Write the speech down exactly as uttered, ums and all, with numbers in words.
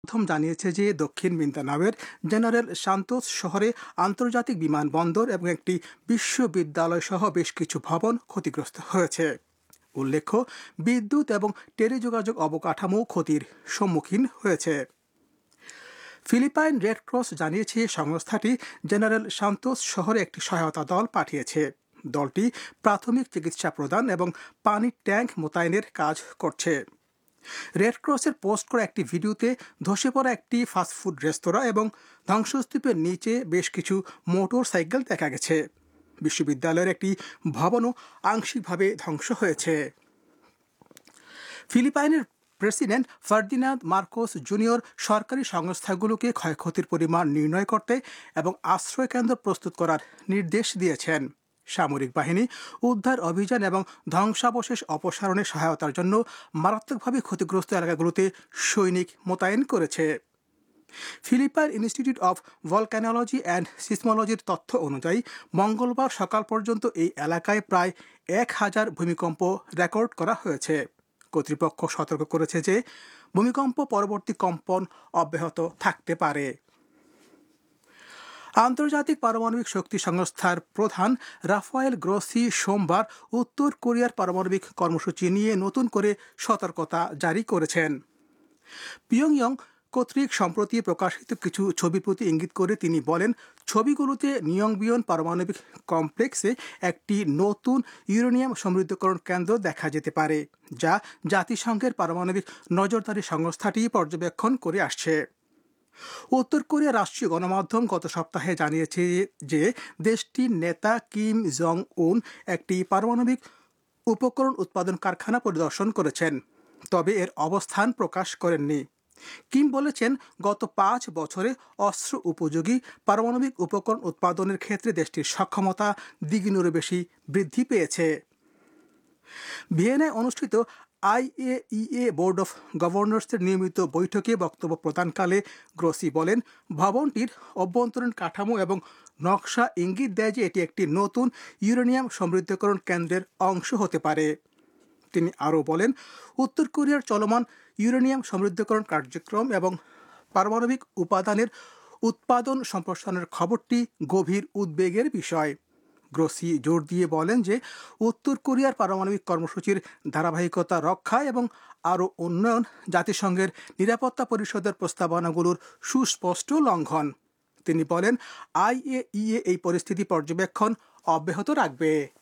প্রথম জানিয়েছে যে দক্ষিণ মিন্দানাওয়ের জেনারেল সান্তোস শহরে আন্তর্জাতিক বিমানবন্দর এবং একটি বিশ্ববিদ্যালয় সহ বেশ কিছু ভবন ক্ষতিগ্রস্ত হয়েছে। উল্লেখ্য, বিদ্যুৎ এবং টেলিযোগাযোগ অবকাঠামো ক্ষতির সম্মুখীন হয়েছে। ফিলিপাইন রেড ক্রস জানিয়েছে সংস্থাটি জেনারেল সান্তোস শহরে একটি সহায়তা দল পাঠিয়েছে। দলটি প্রাথমিক চিকিৎসা প্রদান এবং পানির ট্যাঙ্ক মোতায়েনের কাজ করছে। রেড ক্রসের পোস্ট করা একটি ভিডিওতে ধসে পড়া একটি ফাস্টফুড রেস্তোরাঁ এবং ধ্বংসস্তূপের নিচে বেশ কিছু মোটর সাইকেল দেখা গেছে। বিশ্ববিদ্যালয়ের একটি ভবনও আংশিকভাবে ধ্বংস হয়েছে। ফিলিপাইনের প্রেসিডেন্ট ফার্দিনান্দ মার্কোস জুনিয়র সরকারি সংস্থাগুলোকে ক্ষয়ক্ষতির পরিমাণ নির্ণয় করতে এবং আশ্রয়কেন্দ্র প্রস্তুত করার নির্দেশ দিয়েছেন। সামরিক বাহিনী উদ্ধার অভিযান এবং ধ্বংসাবশেষ অপসারণে সহায়তার জন্য মারাত্মকভাবে ক্ষতিগ্রস্ত এলাকাগুলোতে সৈনিক মোতায়েন করেছে। Philippine institute of volcanology and সিসমোলজির তথ্য অনুযায়ী মঙ্গলবার সকাল পর্যন্ত এই এলাকায় প্রায় এক হাজার ভূমিকম্প রেকর্ড করা হয়েছে। কর্তৃপক্ষ সতর্ক করেছে যে ভূমিকম্প পরবর্তী কম্পন অব্যাহত থাকতে পারে। আন্তর্জাতিক পারমাণবিক শক্তি সংস্থার প্রধান রাফায়েল গ্রোসি সোমবার উত্তর কোরিয়ার পারমাণবিক কর্মসূচি নিয়ে নতুন করে সতর্কতা জারি করেছেন। পিয়ংইয়ং কর্তৃক সম্প্রতি প্রকাশিত কিছু ছবির প্রতি ইঙ্গিত করে তিনি বলেন, ছবিগুলোতে নিয়ংবিয়ন পারমাণবিক কমপ্লেক্সে একটি নতুন ইউরেনিয়াম সমৃদ্ধকরণ কেন্দ্র দেখা যেতে পারে, যা জাতিসংঘের পারমাণবিক নজরদারি সংস্থাটি পর্যবেক্ষণ করে আসছে। উত্তর কোরিয়ার রাষ্ট্রীয় গণমাধ্যম গত সপ্তাহে জানিয়েছে যে দেশটির নেতা কিম জং উন একটি পারমাণবিক উপকরণ উৎপাদন কারখানা পরিদর্শন করেছেন, তবে এর অবস্থান প্রকাশ করেননি। কিম বলেছেন, গত পাঁচ বছরে অস্ত্র উপযোগী পারমাণবিক উপকরণ উৎপাদনের ক্ষেত্রে দেশটির সক্ষমতা দ্বিগুণেরও বেশি বৃদ্ধি পেয়েছে। ভিয়েনায় অনুষ্ঠিত আইএইএ বোর্ড অফ গভর্নর্সের নিয়মিত বৈঠকে বক্তব্য প্রদানকালে গ্রোসি বলেন, ভবনটির অভ্যন্তরীণ কাঠামো এবং নকশা ইঙ্গিত দেয় যে এটি একটি নতুন ইউরেনিয়াম সমৃদ্ধকরণ কেন্দ্রের অংশ হতে পারে। তিনি আরও বলেন, উত্তর কোরিয়ার চলমান ইউরেনিয়াম সমৃদ্ধকরণ কার্যক্রম এবং পারমাণবিক উপাদানের উৎপাদন সম্প্রসারণের খবরটি গভীর উদ্বেগের বিষয়। গ্রোসি জোর দিয়ে বলেন যে উত্তর কোরিয়ার পারমাণবিক কর্মসূচির ধারাবাহিকতা রক্ষা এবং আরও উন্নয়ন জাতিসংঘের নিরাপত্তা পরিষদের প্রস্তাবনাগুলোর সুস্পষ্ট লঙ্ঘন। তিনি বলেন, আইএইএ এই পরিস্থিতি পর্যবেক্ষণ অব্যাহত রাখবে।